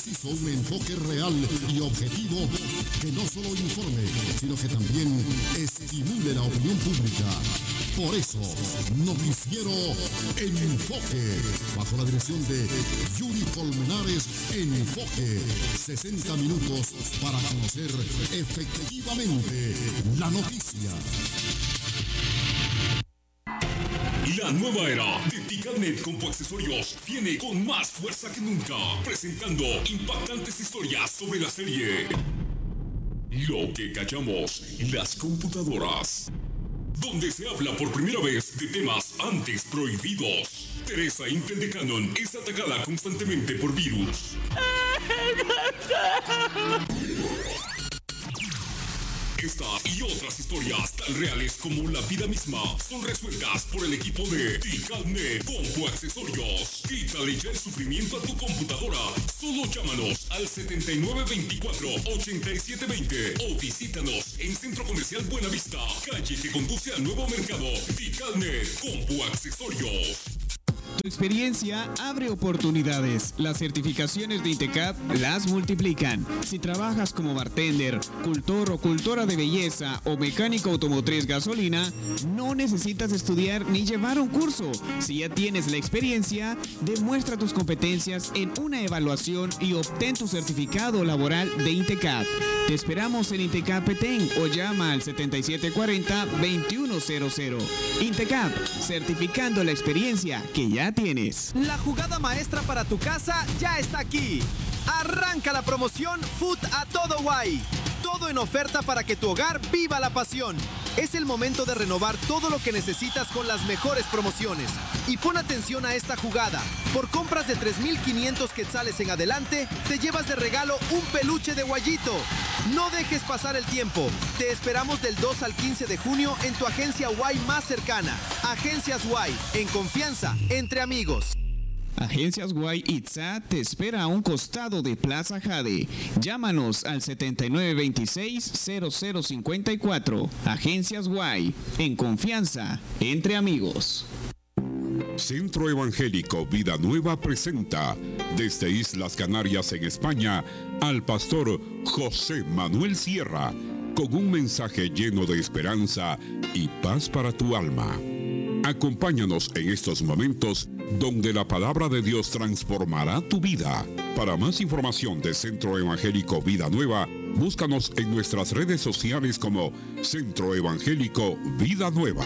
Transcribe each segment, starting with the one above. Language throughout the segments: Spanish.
Hizo un enfoque real y objetivo que no solo informe, sino que también estimule la opinión pública. Por eso, Noticiero Enfoque, bajo la dirección de Yuri Colmenares, Enfoque, 60 minutos para conocer efectivamente la noticia. La nueva era de Ticanet Compu Accesorios viene con más fuerza que nunca, presentando impactantes historias sobre la serie Lo que callamos las computadoras, donde se habla por primera vez de temas antes prohibidos. Teresa Intel de Canon es atacada constantemente por virus. Estas y otras historias tan reales como la vida misma son resueltas por el equipo de Ticanet Compu Accesorios. Quítale ya el sufrimiento a tu computadora. Solo llámanos al 7924-8720 o visítanos en Centro Comercial Buenavista, calle que conduce al Nuevo Mercado. Ticanet Compu Accesorios. Tu experiencia abre oportunidades. Las certificaciones de INTECAP las multiplican. Si trabajas como bartender, cultor o cultora de belleza o mecánico automotriz gasolina, no necesitas estudiar ni llevar un curso. Si ya tienes la experiencia, demuestra tus competencias en una evaluación y obtén tu certificado laboral de INTECAP. Te esperamos en INTECAP Petén o llama al 7740-2100. INTECAP, certificando la experiencia que ya tienes. La jugada maestra para tu casa ya está aquí. Arranca la promoción Food a todo guay. Todo en oferta para que tu hogar viva la pasión. Es el momento de renovar todo lo que necesitas con las mejores promociones. Y pon atención a esta jugada. Por compras de 3,500 quetzales en adelante, te llevas de regalo un peluche de Guayito. No dejes pasar el tiempo. Te esperamos del 2 al 15 de junio en tu agencia Guay más cercana. Agencias Guay, en confianza, entre amigos. Agencias Guay Itzá te espera a un costado de Plaza Jade. Llámanos al 7926-0054. Agencias Guay, en confianza, entre amigos. Centro Evangélico Vida Nueva presenta desde Islas Canarias en España al pastor José Manuel Sierra con un mensaje lleno de esperanza y paz para tu alma. Acompáñanos en estos momentos donde la palabra de Dios transformará tu vida. Para más información de Centro Evangélico Vida Nueva, búscanos en nuestras redes sociales como Centro Evangélico Vida Nueva.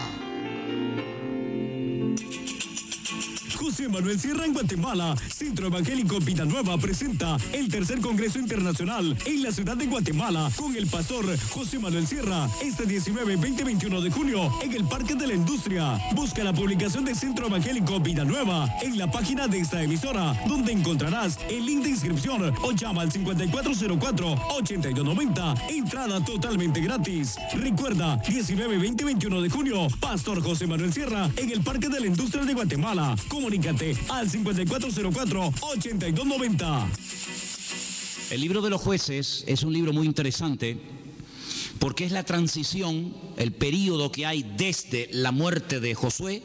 José Manuel Sierra en Guatemala. Centro Evangélico Vida Nueva presenta el tercer Congreso Internacional en la ciudad de Guatemala con el pastor José Manuel Sierra este 19, 20, 21 de junio en el Parque de la Industria. Busca la publicación de Centro Evangélico Vida Nueva en la página de esta emisora, donde encontrarás el link de inscripción o llama al 5404-8290. Entrada totalmente gratis. Recuerda, 19, 20, 21 de junio, Pastor José Manuel Sierra en el Parque de la Industria de Guatemala. Comunícate al 5404-8290. El libro de los jueces es un libro muy interesante porque es la transición, el período que hay desde la muerte de Josué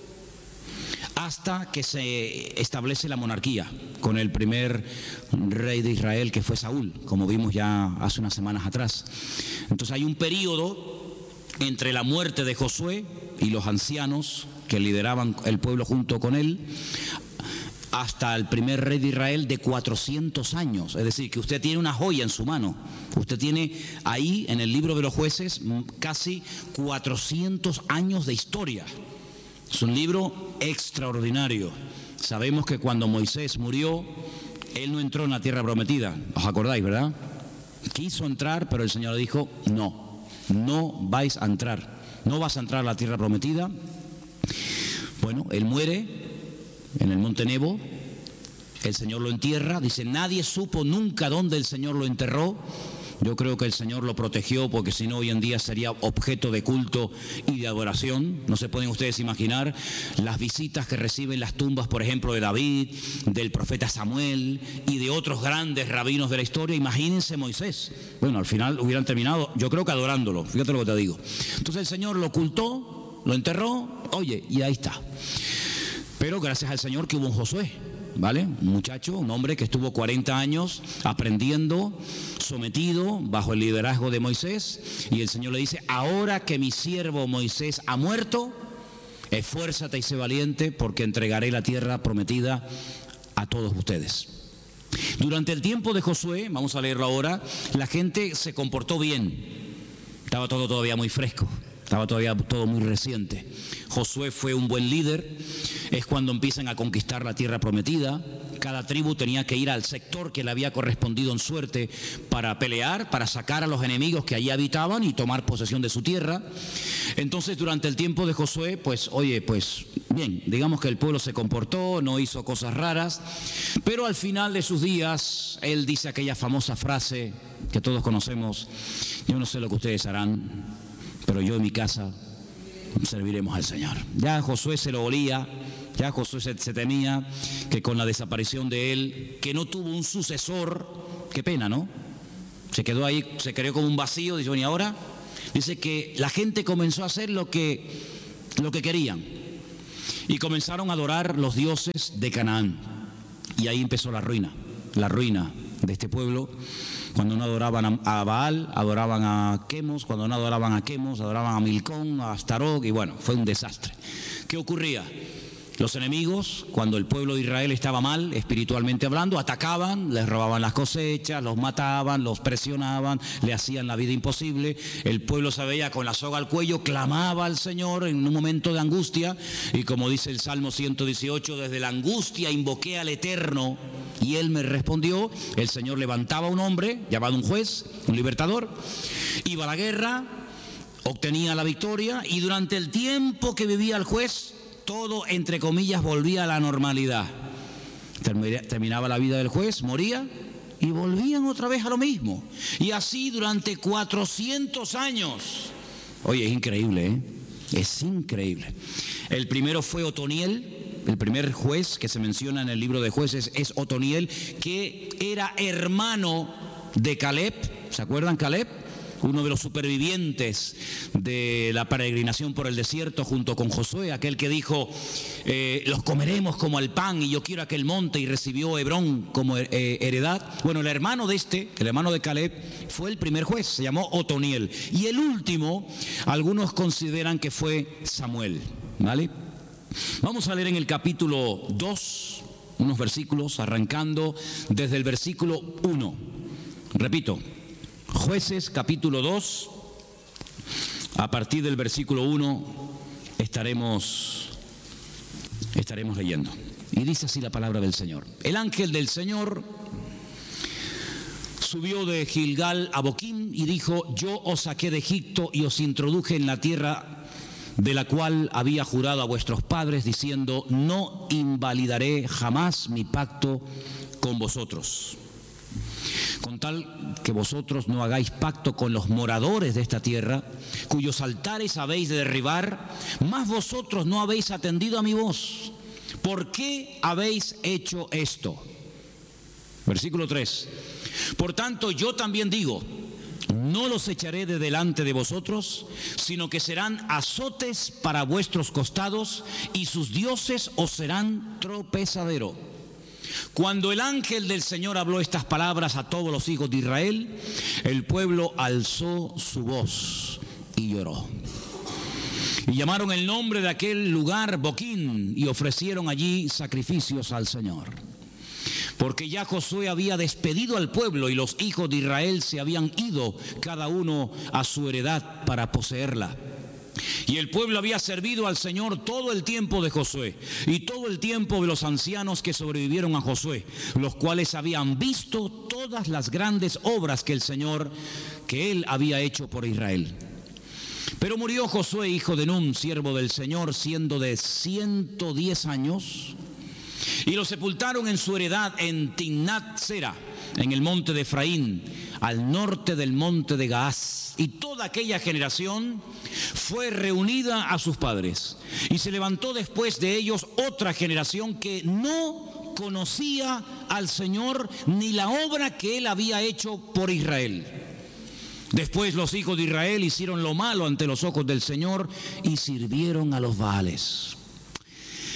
hasta que se establece la monarquía con el primer rey de Israel, que fue Saúl, como vimos ya hace unas semanas atrás. Entonces hay un período entre la muerte de Josué y los ancianos que lideraban el pueblo junto con él, hasta el primer rey de Israel de 400 años. Es decir, que usted tiene una joya en su mano. Usted tiene ahí, en el libro de los jueces, casi 400 años de historia. Es un libro extraordinario. Sabemos que cuando Moisés murió, él no entró en la tierra prometida. ¿Os acordáis, verdad? Quiso entrar, pero el Señor dijo, no vais a entrar. No vas a entrar a la tierra prometida. Bueno, él muere en el monte Nebo, el Señor lo entierra, dice, nadie supo nunca dónde el Señor lo enterró. Yo creo que el Señor lo protegió, porque si no hoy en día sería objeto de culto y de adoración. No se pueden ustedes imaginar las visitas que reciben las tumbas, por ejemplo, de David, del profeta Samuel y de otros grandes rabinos de la historia. Imagínense Moisés. Bueno, al final hubieran terminado, yo creo que adorándolo, fíjate lo que te digo. Entonces el Señor lo ocultó, lo enterró, oye, y ahí está. Pero gracias al Señor que hubo un Josué. ¿vale? Un muchacho, un hombre que estuvo 40 años aprendiendo, sometido bajo el liderazgo de Moisés, y el Señor le dice: ahora que mi siervo Moisés ha muerto, esfuérzate y sé valiente, porque entregaré la tierra prometida a todos ustedes. Durante el tiempo de Josué, vamos a leerlo ahora, la gente se comportó bien. Estaba todo todavía muy fresco, estaba todavía todo muy reciente. Josué fue un buen líder. Es cuando empiezan a conquistar la tierra prometida. Cada tribu tenía que ir al sector que le había correspondido en suerte para pelear, para sacar a los enemigos que allí habitaban y tomar posesión de su tierra. Entonces, durante el tiempo de Josué, pues bien, digamos que el pueblo se comportó, no hizo cosas raras, pero al final de sus días, él dice aquella famosa frase que todos conocemos: yo no sé lo que ustedes harán, pero yo en mi casa serviremos al Señor. Ya Josué se lo olía, ya Josué se temía que con la desaparición de él, que no tuvo un sucesor, qué pena, ¿no? Se quedó ahí, se creó como un vacío, dice, ¿y ahora? Dice que la gente comenzó a hacer lo que querían y comenzaron a adorar los dioses de Canaán, y ahí empezó la ruina de este pueblo. Cuando no adoraban a Baal, adoraban a Quemos. Cuando no adoraban a Quemos, adoraban a Milcón, a Astarot, y bueno, fue un desastre. ¿Qué ocurría? Los enemigos, cuando el pueblo de Israel estaba mal, espiritualmente hablando, atacaban, les robaban las cosechas, los mataban, los presionaban, le hacían la vida imposible. El pueblo se veía con la soga al cuello, clamaba al Señor en un momento de angustia, y como dice el Salmo 118, desde la angustia invoqué al Eterno y Él me respondió. El Señor levantaba a un hombre, llamado un juez, un libertador, iba a la guerra, obtenía la victoria, y durante el tiempo que vivía el juez, todo, entre comillas, volvía a la normalidad. Terminaba la vida del juez, moría, y volvían otra vez a lo mismo. Y así durante 400 años. Oye, es increíble, ¿eh? Es increíble. El primero fue Otoniel. El primer juez que se menciona en el libro de Jueces es Otoniel, que era hermano de Caleb. ¿Se acuerdan Caleb? Uno de los supervivientes de la peregrinación por el desierto junto con Josué, aquel que dijo, los comeremos como al pan y yo quiero aquel monte, y recibió Hebrón como heredad. Bueno, el hermano de Caleb, fue el primer juez, se llamó Otoniel. Y el último, algunos consideran que fue Samuel, ¿vale? Vamos a leer en el capítulo 2, unos versículos, arrancando desde el versículo 1. Repito, Jueces capítulo 2, a partir del versículo 1 estaremos leyendo. Y dice así la palabra del Señor. El ángel del Señor subió de Gilgal a Boquim y dijo: yo os saqué de Egipto y os introduje en la tierra de la cual había jurado a vuestros padres, diciendo: no invalidaré jamás mi pacto con vosotros, con tal que vosotros no hagáis pacto con los moradores de esta tierra, cuyos altares habéis de derribar, mas vosotros no habéis atendido a mi voz. ¿Por qué habéis hecho esto? Versículo 3. Por tanto, yo también digo: no los echaré de delante de vosotros, sino que serán azotes para vuestros costados, y sus dioses os serán tropezadero. Cuando el ángel del Señor habló estas palabras a todos los hijos de Israel, el pueblo alzó su voz y lloró. Y llamaron el nombre de aquel lugar Boquim, y ofrecieron allí sacrificios al Señor. Porque ya Josué había despedido al pueblo y los hijos de Israel se habían ido cada uno a su heredad para poseerla. Y el pueblo había servido al Señor todo el tiempo de Josué y todo el tiempo de los ancianos que sobrevivieron a Josué, los cuales habían visto todas las grandes obras que él había hecho por Israel. Pero murió Josué, hijo de Nun, siervo del Señor, siendo de 110 años, y lo sepultaron en su heredad en Timnat-Sera, en el monte de Efraín, al norte del monte de Gaás. Y toda aquella generación fue reunida a sus padres. Y se levantó después de ellos otra generación que no conocía al Señor ni la obra que él había hecho por Israel. Después los hijos de Israel hicieron lo malo ante los ojos del Señor y sirvieron a los Baales.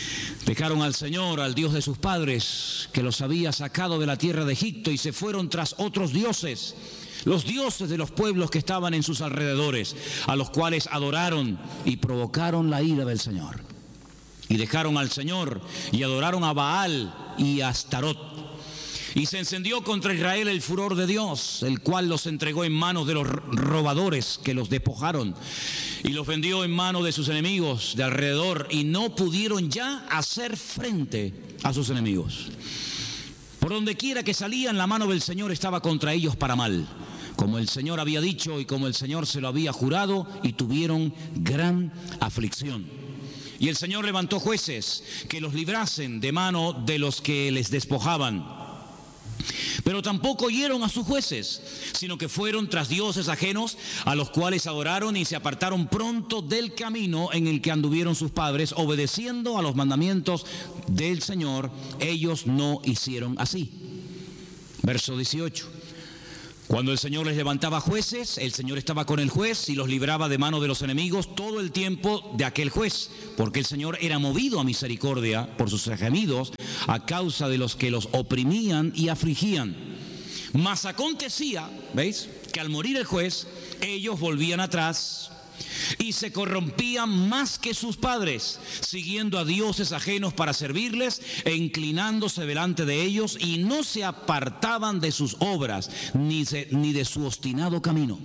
Dejaron al Señor, al Dios de sus padres, que los había sacado de la tierra de Egipto, y se fueron tras otros dioses, los dioses de los pueblos que estaban en sus alrededores, a los cuales adoraron y provocaron la ira del Señor. Y dejaron al Señor y adoraron a Baal y a Astarot. Y se encendió contra Israel el furor de Dios, el cual los entregó en manos de los robadores que los despojaron, y los vendió en manos de sus enemigos de alrededor, y no pudieron ya hacer frente a sus enemigos. Por donde quiera que salían, la mano del Señor estaba contra ellos para mal, como el Señor había dicho y como el Señor se lo había jurado, y tuvieron gran aflicción. Y el Señor levantó jueces que los librasen de mano de los que les despojaban. Pero tampoco oyeron a sus jueces, sino que fueron tras dioses ajenos, a los cuales adoraron, y se apartaron pronto del camino en el que anduvieron sus padres, obedeciendo a los mandamientos del Señor. Ellos no hicieron así. Verso 18. Cuando el Señor les levantaba jueces, el Señor estaba con el juez y los libraba de mano de los enemigos todo el tiempo de aquel juez, porque el Señor era movido a misericordia por sus gemidos a causa de los que los oprimían y afligían. Mas acontecía, ¿veis?, que al morir el juez, ellos volvían atrás y se corrompían más que sus padres, siguiendo a dioses ajenos para servirles e inclinándose delante de ellos, y no se apartaban de sus obras ni de su obstinado camino.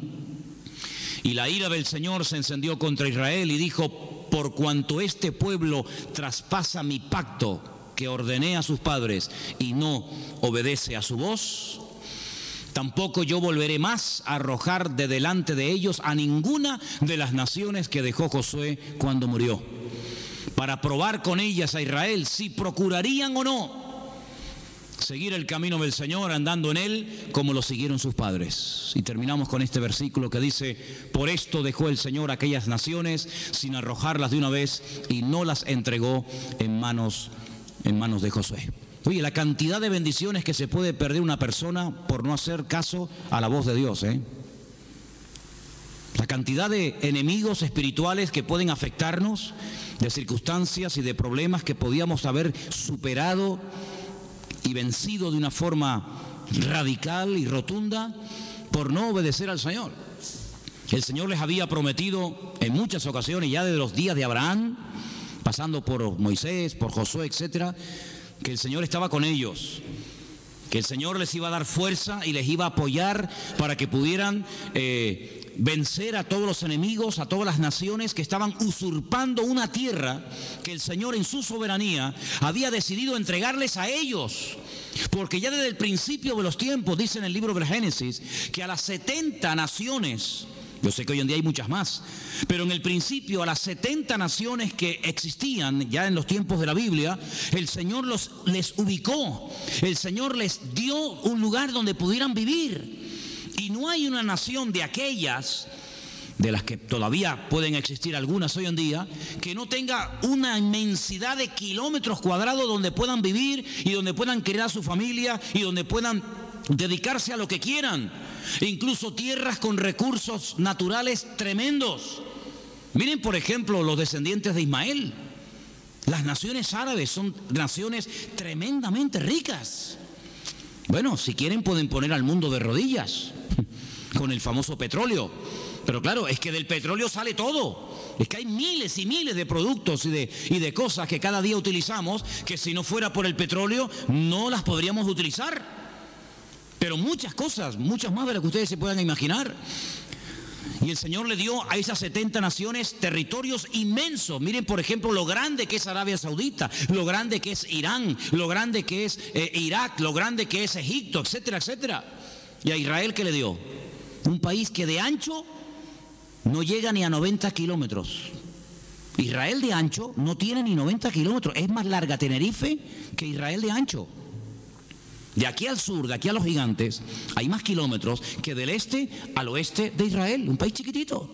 Y la ira del Señor se encendió contra Israel y dijo: por cuanto este pueblo traspasa mi pacto que ordené a sus padres y no obedece a su voz, tampoco yo volveré más a arrojar de delante de ellos a ninguna de las naciones que dejó Josué cuando murió, para probar con ellas a Israel si procurarían o no seguir el camino del Señor, andando en él como lo siguieron sus padres. Y terminamos con este versículo que dice: por esto dejó el Señor aquellas naciones sin arrojarlas de una vez, y no las entregó en manos de Josué. Oye, la cantidad de bendiciones que se puede perder una persona por no hacer caso a la voz de Dios, La cantidad de enemigos espirituales que pueden afectarnos, de circunstancias y de problemas que podíamos haber superado y vencido de una forma radical y rotunda por no obedecer al Señor. El Señor les había prometido en muchas ocasiones, ya desde los días de Abraham, pasando por Moisés, por Josué, etcétera, que el Señor estaba con ellos, que el Señor les iba a dar fuerza y les iba a apoyar para que pudieran vencer a todos los enemigos, a todas las naciones que estaban usurpando una tierra que el Señor en su soberanía había decidido entregarles a ellos. Porque ya desde el principio de los tiempos, dice en el libro del Génesis, que a las 70 naciones, yo sé que hoy en día hay muchas más, pero en el principio a las 70 naciones que existían ya en los tiempos de la Biblia, el Señor les ubicó, el Señor les dio un lugar donde pudieran vivir. Y no hay una nación de aquellas, de las que todavía pueden existir algunas hoy en día, que no tenga una inmensidad de kilómetros cuadrados donde puedan vivir y donde puedan criar a su familia y donde puedan dedicarse a lo que quieran. Incluso tierras con recursos naturales tremendos. Miren, por ejemplo, los descendientes de Ismael. Las naciones árabes son naciones tremendamente ricas. Bueno, si quieren pueden poner al mundo de rodillas con el famoso petróleo. Pero claro, es que del petróleo sale todo. Es que hay miles y miles de productos y de cosas que cada día utilizamos, que si no fuera por el petróleo no las podríamos utilizar. Pero muchas cosas, muchas más de las que ustedes se puedan imaginar. Y el Señor le dio a esas 70 naciones territorios inmensos. Miren, por ejemplo, lo grande que es Arabia Saudita, lo grande que es Irán, lo grande que es Irak, lo grande que es Egipto, etcétera, etcétera. Y a Israel, ¿qué le dio? Un país que de ancho no llega ni a 90 kilómetros. Israel de ancho no tiene ni 90 kilómetros. Es más larga Tenerife que Israel de ancho. De aquí al sur, de aquí a los gigantes, hay más kilómetros que del este al oeste de Israel, un país chiquitito.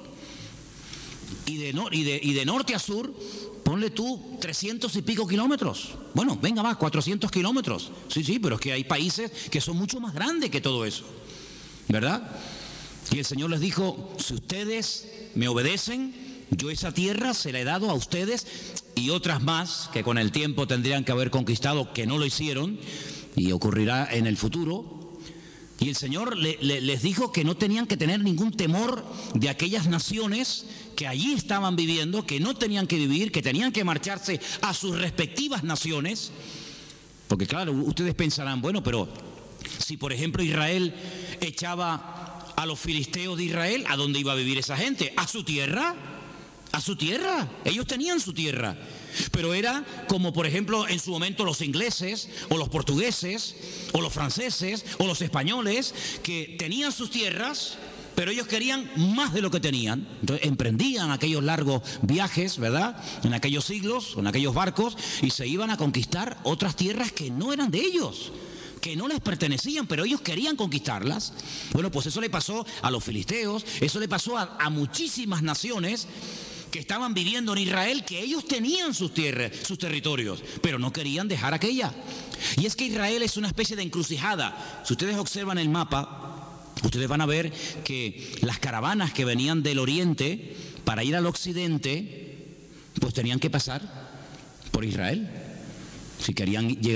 Y de norte a sur, ponle tú 300 y pico kilómetros. Bueno, venga más, 400 kilómetros. Sí, pero es que hay países que son mucho más grandes que todo eso, ¿verdad? Y el Señor les dijo: si ustedes me obedecen, yo esa tierra se la he dado a ustedes y otras más que con el tiempo tendrían que haber conquistado, que no lo hicieron, y ocurrirá en el futuro. Y el Señor les dijo que no tenían que tener ningún temor de aquellas naciones que allí estaban viviendo, que no tenían que vivir, que tenían que marcharse a sus respectivas naciones. Porque claro, ustedes pensarán, bueno, pero si por ejemplo Israel echaba a los filisteos de Israel, ¿a dónde iba a vivir esa gente? ¿A su tierra? A su tierra. Ellos tenían su tierra. Pero era como por ejemplo en su momento los ingleses o los portugueses o los franceses o los españoles, que tenían sus tierras, pero ellos querían más de lo que tenían. Entonces emprendían aquellos largos viajes, ¿verdad?, en aquellos siglos, en aquellos barcos, y se iban a conquistar otras tierras que no eran de ellos, que no les pertenecían, pero ellos querían conquistarlas. Bueno, pues eso le pasó a los filisteos, eso le pasó a muchísimas naciones que estaban viviendo en Israel, que ellos tenían sus tierras, sus territorios, pero no querían dejar aquella. Y es que Israel es una especie de encrucijada. Si ustedes observan el mapa, ustedes van a ver que las caravanas que venían del oriente para ir al occidente, pues tenían que pasar por Israel. Si querían llegar